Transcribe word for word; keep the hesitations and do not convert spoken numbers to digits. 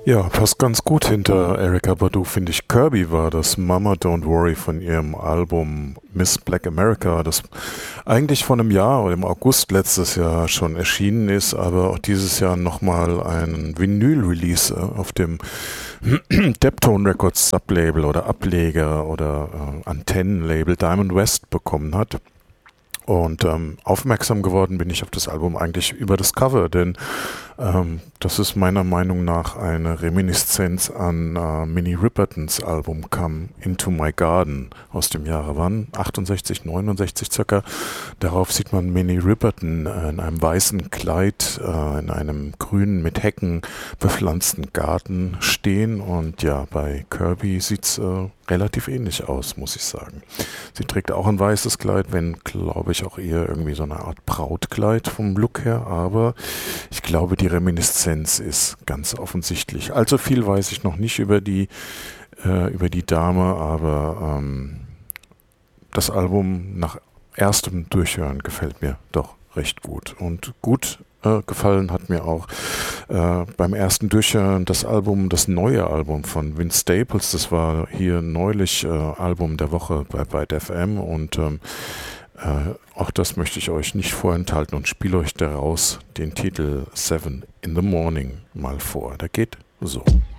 Ja, passt ganz gut hinter Erykah Badu, finde ich. Kirby war das, Mama Don't Worry von ihrem Album Miss Black America, das eigentlich vor einem Jahr oder im August letztes Jahr schon erschienen ist, aber auch dieses Jahr nochmal ein Vinyl-Release äh, auf dem Deptone Records Sublabel oder Ableger oder äh, Antennenlabel Diamond West bekommen hat. Und ähm, aufmerksam geworden bin ich auf das Album eigentlich über das Cover, denn ähm, das ist meiner Meinung nach eine Reminiszenz an äh, Minnie Ripertons Album Come Into My Garden aus dem Jahre wann? achtundsechzig, neunundsechzig circa. Darauf sieht man Minnie Riperton äh, in einem weißen Kleid äh, in einem grünen, mit Hecken bepflanzten Garten stehen. Und ja, bei Kirby sieht's äh, relativ ähnlich aus, muss ich sagen. Sie trägt auch ein weißes Kleid, wenn, glaube ich, auch eher irgendwie so eine Art Brautkleid vom Look her, aber ich glaube, die Reminiszenz ist ganz offensichtlich. Allzu viel weiß ich noch nicht über die, äh, über die Dame, aber ähm, das Album nach erstem Durchhören gefällt mir doch recht gut. Und gut äh, gefallen hat mir auch äh, beim ersten Durchhören das Album, das neue Album von Vince Staples. Das war hier neulich äh, Album der Woche bei Byte F M und ähm, äh, auch das möchte ich euch nicht vorenthalten und spiele euch daraus den Titel Seven in the Morning mal vor. Der geht so.